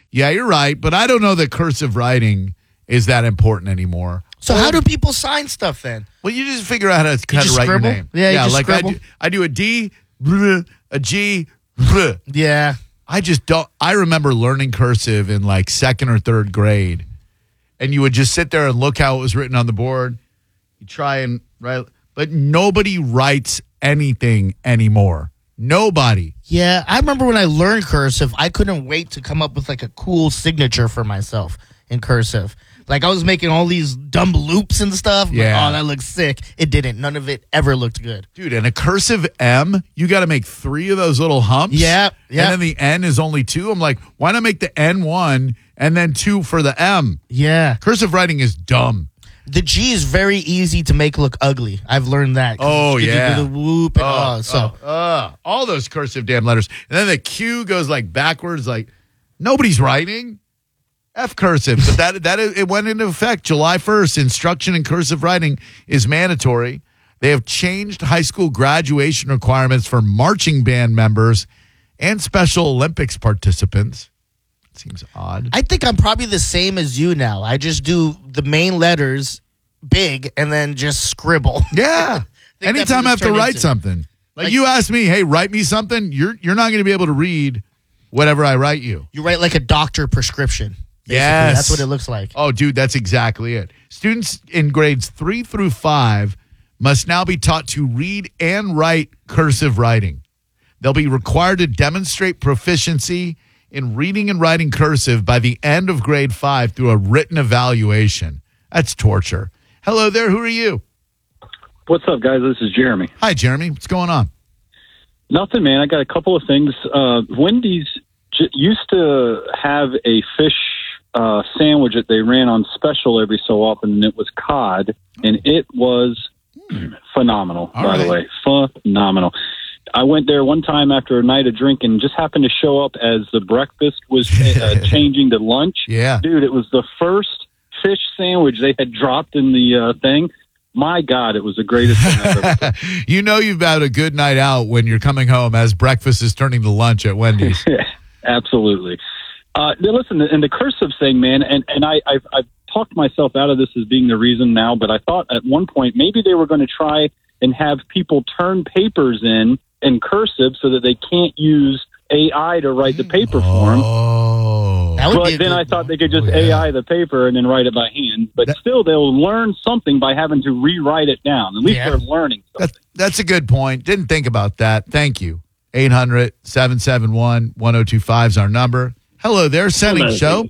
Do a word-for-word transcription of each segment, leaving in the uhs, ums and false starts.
Yeah, you're right, but I don't know that cursive writing is that important anymore. So how do people sign stuff then? Well, you just figure out how to, how to write scribble? your name. Yeah, you yeah just like scribble? I do, I do a D, bleh, a G, bleh. Yeah. I just don't. I remember learning cursive in like second or third grade, and you would just sit there and look how it was written on the board. You try and write, but nobody writes anything anymore. Nobody. Yeah, I remember when I learned cursive, I couldn't wait to come up with like a cool signature for myself in cursive. Like I was making all these dumb loops and stuff. Yeah. Like, oh, that looks sick. It didn't. None of it ever looked good. Dude, and a cursive M, you got to make three of those little humps. Yeah, yeah. And then the N is only two. I'm like, why not make the N one and then two for the M? Yeah. Cursive writing is dumb. The G is very easy to make look ugly. I've learned that. Oh, you yeah. do the whoop and oh, Oh, so. oh, uh, all those cursive damn letters. And then the Q goes like backwards, like nobody's writing. F cursive. But that that it went into effect July first. Instruction in cursive writing is mandatory. They have changed high school graduation requirements for marching band members and Special Olympics participants. Seems odd. I think I'm probably the same as you now. I just do the main letters big and then just scribble. Yeah. Anytime I have to write into. something. Like, like you ask me, hey, write me something, you're you're not going to be able to read whatever I write you. You write like a doctor prescription. Basically. Yes. That's what it looks like. Oh, dude, that's exactly it. Students in grades three through five must now be taught to read and write cursive writing. They'll be required to demonstrate proficiency in reading and writing cursive by the end of grade five through a written evaluation. That's torture. Hello there. Who are you? What's up, guys? This is Jeremy. Hi, Jeremy. What's going on? Nothing, man. I got a couple of things. Uh, Wendy's j- used to have a fish uh, sandwich that they ran on special every so often, and it was cod, and it was phenomenal, All by right. the way. Phenomenal. I went there one time after a night of drinking and just happened to show up as the breakfast was uh, changing to lunch. Yeah. Dude, it was the first fish sandwich they had dropped in the uh, thing. My God, it was the greatest thing I've ever seen. You know you've had a good night out when you're coming home as breakfast is turning to lunch at Wendy's. Absolutely. Uh, now listen, and the cursive thing, man, and, and I, I've, I've talked myself out of this as being the reason now, but I thought at one point maybe they were going to try and have people turn papers in in cursive so that they can't use A I to write the paper for them. Oh. That would But be a then good I thought one. they could just Oh, yeah. A I the paper and then write it by hand. But That- still, they'll learn something by having to rewrite it down. At least Yeah. they're learning something. That's, that's a good point. Didn't think about that. Thank you. eight hundred, seven seven one, one oh two five is our number. Hello there, Setting Hello. Show.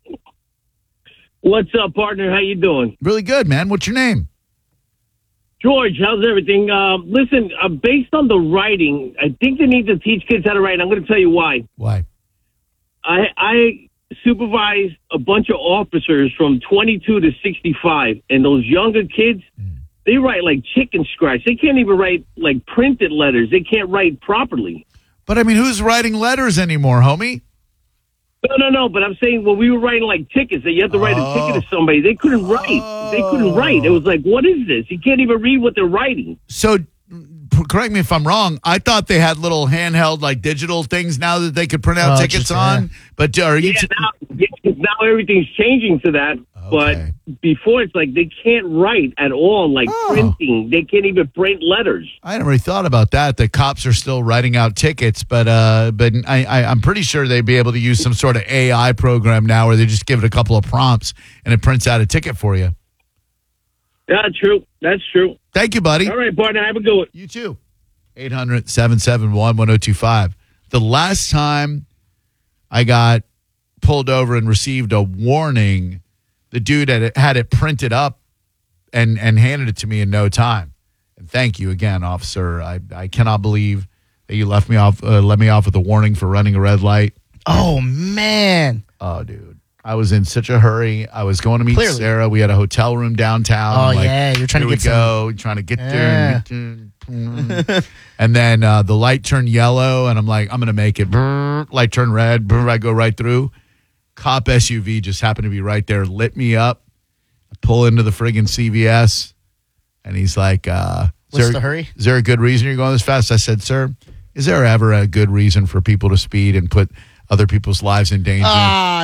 What's up, partner? How you doing? Really good, man. What's your name? George, how's everything? Uh, listen, uh, based on the writing, I think they need to teach kids how to write. I'm going to tell you why. Why? I, I supervise a bunch of officers from twenty-two to sixty-five, and those younger kids, they write like chicken scratch. They can't even write like printed letters. They can't write properly. But I mean, who's writing letters anymore, homie? No, no, no. But I'm saying when we were writing like tickets, that you have to write Oh. a ticket to somebody. They couldn't write. They couldn't write. It was like, what is this? You can't even read what they're writing. So, p- correct me if I'm wrong. I thought they had little handheld, like digital things now that they could print out Oh, tickets just, on. yeah. But are you? Yeah, T- now, yeah, now everything's changing to that. Okay. But before, it's like they can't write at all, like Oh. printing. They can't even print letters. I hadn't really thought about that. The cops are still writing out tickets, but uh, but I, I, I'm pretty sure they'd be able to use some sort of A I program now where they just give it a couple of prompts and it prints out a ticket for you. Yeah, true. That's true. Thank you, buddy. All right, partner, have a good one. You too. eight hundred, seven seven one, one oh two five. The last time I got pulled over and received a warning, the dude had it, had it printed up and, and handed it to me in no time. And thank you again, officer. I, I cannot believe that you left me off, uh, let me off with a warning for running a red light. Oh, man. Oh, dude. I was in such a hurry. I was going to meet Clearly. Sarah. We had a hotel room downtown. Oh, I'm like, yeah. You're trying to here get we some- go. Trying to get there. Yeah. and get there. And then uh, the light turned yellow, and I'm like, I'm going to make it. Brrr. Light turned red. Brrr. I go right through. Cop S U V just happened to be right there, lit me up. I pull into the friggin' C V S, and he's like, uh, What's there, the hurry? Is there a good reason you're going this fast? I said, sir, is there ever a good reason for people to speed and put other people's lives in danger? Ah,